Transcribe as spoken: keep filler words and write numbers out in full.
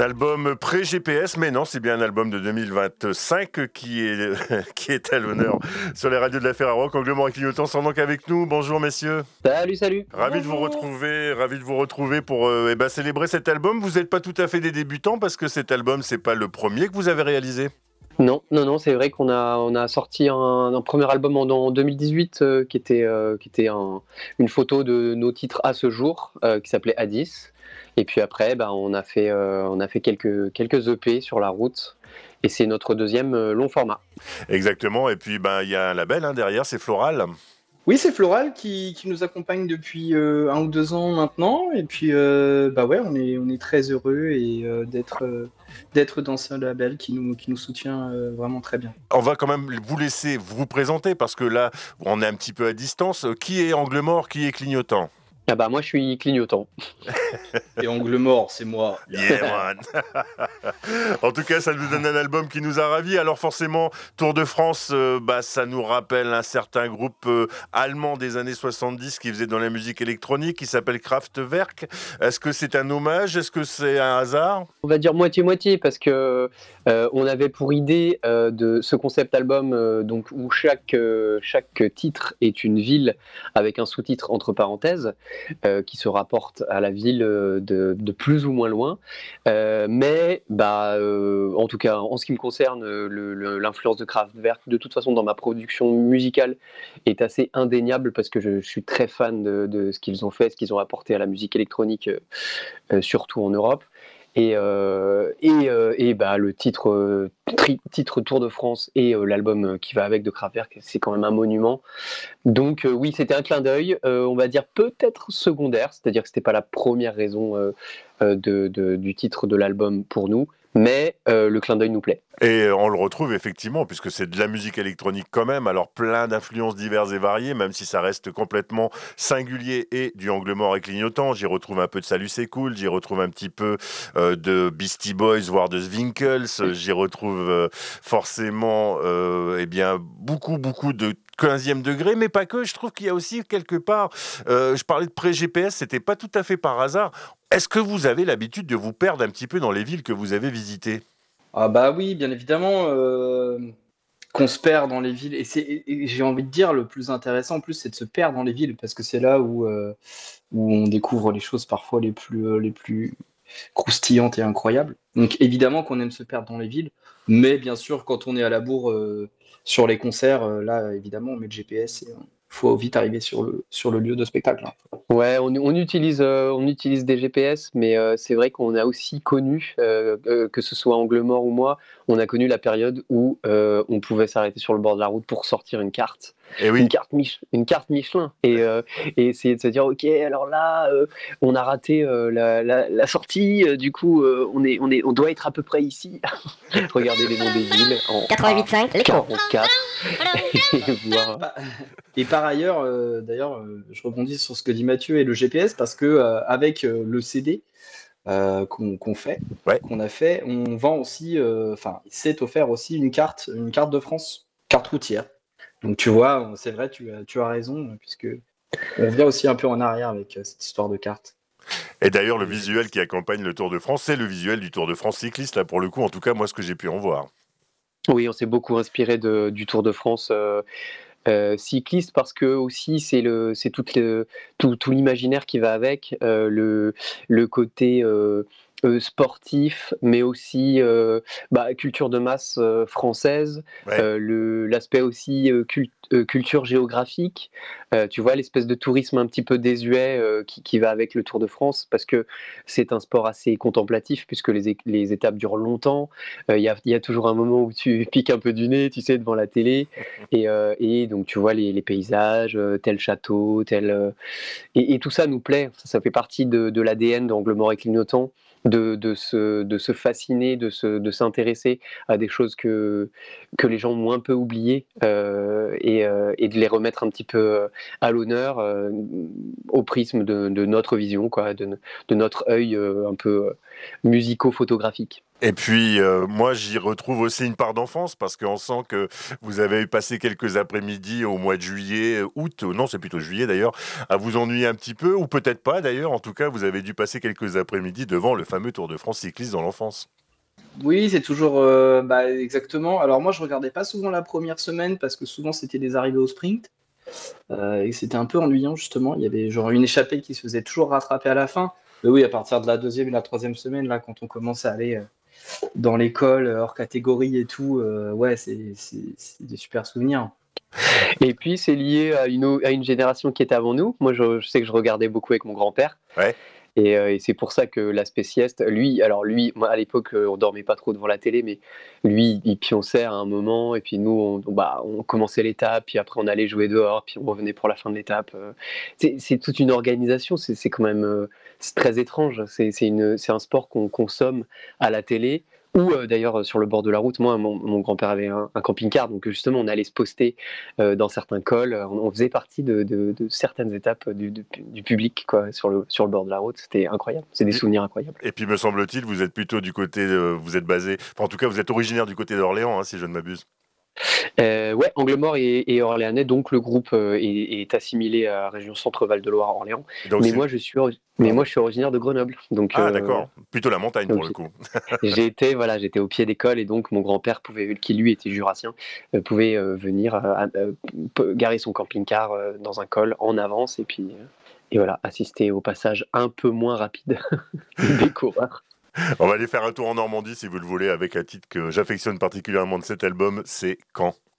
album pré-G P S, mais non, c'est bien un album de deux mille vingt-cinq qui est, qui est à l'honneur sur les radios de la Ferrarock. Anglemort et Clignotant sont donc avec nous. Bonjour messieurs. Salut, salut. Ravi de vous retrouver, ravi de vous retrouver pour euh, eh ben, célébrer cet album. Vous n'êtes pas tout à fait des débutants parce que cet album, c'est pas le premier que vous avez réalisé. Non, non, non, c'est vrai qu'on a, on a sorti un, un premier album en, en deux mille dix-huit euh, qui était, euh, qui était un- une photo de nos titres à ce jour, euh, qui s'appelait Addis. Et puis après, bah, on a fait, euh, on a fait quelques, quelques E P sur la route. Et c'est notre deuxième euh, long format. Exactement. Et puis, ben, il y a un label hein, derrière, c'est Floral. Oui, c'est Floral qui, qui nous accompagne depuis euh, un ou deux ans maintenant. Et puis, euh, bah ouais, on est, on est très heureux et, euh, d'être, euh, d'être dans ce label qui nous, qui nous soutient euh, vraiment très bien. On va quand même vous laisser vous présenter parce que là, on est un petit peu à distance. Qui est Anglemort, qui est Clignotant? Ah bah moi je suis Clignotant. Et Anglemort, c'est moi. Yeah man. En tout cas, ça nous donne un album qui nous a ravis. Alors forcément, Tour de France, euh, bah, ça nous rappelle un certain groupe euh, allemand des années soixante-dix qui faisait dans la musique électronique, qui s'appelle Kraftwerk. Est-ce que c'est un hommage? Est-ce que c'est un hasard? On va dire moitié-moitié parce que euh, on avait pour idée euh, de ce concept album euh, donc où chaque, euh, chaque titre est une ville avec un sous-titre entre parenthèses euh, qui se rapporte à la ville euh, de, de plus ou moins loin. Euh, mais bah, euh, en tout cas en ce qui me concerne, le- le- l'influence de Kraftwerk de toute façon dans ma production musicale est assez indéniable parce que je, je suis très fan de, de ce qu'ils ont fait, ce qu'ils ont apporté à la musique électronique, euh, euh, surtout en Europe. Et, euh, et, euh, et bah, le titre, euh, tri- titre Tour de France et euh, l'album euh, qui va avec de Kraftwerk, c'est quand même un monument. Donc euh, oui, c'était un clin d'œil, euh, on va dire peut-être secondaire, c'est-à-dire que c'était pas la première raison euh, euh, de, de- du titre de l'album pour nous, mais euh, le clin d'œil nous plaît. Et on le retrouve effectivement, puisque c'est de la musique électronique quand même, alors plein d'influences diverses et variées, même si ça reste complètement singulier et du Anglemort et Clignotant. J'y retrouve un peu de Salut c'est cool, j'y retrouve un petit peu euh, de Beastie Boys, voire de Zwinkels, j'y retrouve euh, forcément euh, eh bien, beaucoup, beaucoup de quinzième degré, mais pas que. Je trouve qu'il y a aussi quelque part, euh, je parlais de pré-G P S, c'était pas tout à fait par hasard. Est-ce que vous avez l'habitude de vous perdre un petit peu dans les villes que vous avez visitées? Ah bah oui, bien évidemment, euh, qu'on se perd dans les villes. Et, c'est, et- et j'ai envie de dire, le plus intéressant en plus, c'est de se perdre dans les villes, parce que c'est là où, euh, où on découvre les choses parfois les plus, euh, les plus croustillantes et incroyables. Donc évidemment qu'on aime se perdre dans les villes, mais bien sûr, quand on est à la bourre euh, sur les concerts, euh, là, évidemment, on met le G P S et il faut vite arriver sur le, sur le lieu de spectacle, hein. Ouais, on, on utilise, euh, on utilise des G P S, mais euh, c'est vrai qu'on a aussi connu, euh, euh, que ce soit Anglemort ou moi, on a connu la période où euh, on pouvait s'arrêter sur le bord de la route pour sortir une carte, Eh une oui. carte, Mich- une carte Michelin, et, euh, et essayer de se dire, ok, alors là, euh, on a raté euh, la, la- la sortie, euh, du coup, euh, on est, on est, on doit être à peu près ici. Regardez les noms des villes en quatre-vingt-huit virgule cinq, les cons. quarante-quatre, et voir. Pas- Et par ailleurs, euh, d'ailleurs, euh, je rebondis sur ce que dit Mathieu et le G P S, parce que euh, avec euh, le C D euh, qu'on qu'on fait, Ouais. qu'on a fait, on vend aussi, euh, enfin, c'est offert aussi une carte, une carte de France, carte routière. Donc tu vois, c'est vrai, tu as, tu as raison, puisque on revient aussi un peu en arrière avec euh, cette histoire de carte. Et d'ailleurs, le visuel qui accompagne le Tour de France, c'est le visuel du Tour de France cycliste, là, pour le coup, en tout cas, moi, ce que j'ai pu en voir. Oui, on s'est beaucoup inspiré de- du Tour de France euh, euh, cycliste parce que aussi c'est le, c'est tout, le, tout, tout l'imaginaire qui va avec, euh, le, le côté euh, euh, sportif, mais aussi euh, bah, culture de masse euh, française, Ouais. euh, le, l'aspect aussi euh, cul- euh, culture géographique, euh, tu vois, l'espèce de tourisme un petit peu désuet euh, qui, qui va avec le Tour de France parce que c'est un sport assez contemplatif puisque les, é- les étapes durent longtemps. Il y, a, y a toujours un moment où tu piques un peu du nez, tu sais, devant la télé. Et, euh, et donc, tu vois les, les paysages, euh, tel château, tel. euh, et, et tout ça nous plaît. Ça, ça fait partie de, de l'A D N d'Anglemort et Clignotant, de, de, se, de se fasciner, de, se, de s'intéresser à des choses que, que les gens ont un peu oubliées euh, et, euh, et de les remettre un petit peu euh, à l'honneur euh, au prisme de, de notre vision, quoi, de, de notre œil euh, un peu euh, musico-photographique. Et puis, euh, moi, j'y retrouve aussi une part d'enfance parce qu'on sent que vous avez passé quelques après-midi au mois de juillet, euh, août, euh, non, c'est plutôt juillet d'ailleurs, à vous ennuyer un petit peu, ou peut-être pas d'ailleurs. En tout cas, vous avez dû passer quelques après-midi devant le fameux Tour de France cycliste dans l'enfance. Oui, c'est toujours euh, bah, exactement. Alors moi, je regardais pas souvent la première semaine parce que souvent c'était des arrivées au sprint euh, et c'était un peu ennuyant justement. Il y avait genre une échappée qui se faisait toujours rattraper à la fin. Mais oui, à partir de la deuxième et la troisième semaine, là, quand on commence à aller euh, dans l'école, euh, hors catégorie et tout, euh, ouais, c'est c'est- c'est des super souvenirs. Et puis, c'est lié à une, au- à une génération qui était avant nous. Moi, je, je sais que je regardais beaucoup avec mon grand-père. Ouais. Et, euh, et c'est pour ça que l'aspect sieste, lui, alors lui, moi à l'époque, euh, on dormait pas trop devant la télé, mais lui, il pionçait à un moment, et puis nous, on, on- bah, on commençait l'étape, puis après on allait jouer dehors, puis on revenait pour la fin de l'étape. euh. C'est c'est toute une organisation, c'est c'est quand même euh, c'est très étrange. C'est c'est une- c'est un sport qu'on consomme à la télé. Ou euh, d'ailleurs euh, sur le bord de la route, moi mon, mon grand-père avait un, un camping-car, donc justement on allait se poster euh, dans certains cols, on, on faisait partie de, de- de certaines étapes du, du- du public quoi, sur le, sur le bord de la route, c'était incroyable, c'est des Et, souvenirs incroyables. et puis, me semble-t-il, vous êtes plutôt du côté, de- vous êtes basé, enfin, en tout cas, vous êtes originaire du côté d'Orléans, hein, si je ne m'abuse. Euh, ouais, Angle-Mort et, et Orléanais, donc le groupe euh, est, est assimilé à la région Centre-Val de Loire Orléans, Et donc, mais c'est, moi je suis, ori- mais moi pardon. je suis originaire de Grenoble, donc, Ah, euh, d'accord. Plutôt la montagne pour donc le coup. j'ai été voilà, j'étais au pied d'école et donc mon grand-père pouvait, qui lui était jurassien, euh, pouvait euh, venir euh, à- euh, p- garer son camping-car euh, dans un col en avance et puis euh, et voilà, assister au passage un peu moins rapide des coureurs. On va aller faire un tour en Normandie si vous le voulez avec un titre que j'affectionne particulièrement de cet album, c'est Caen.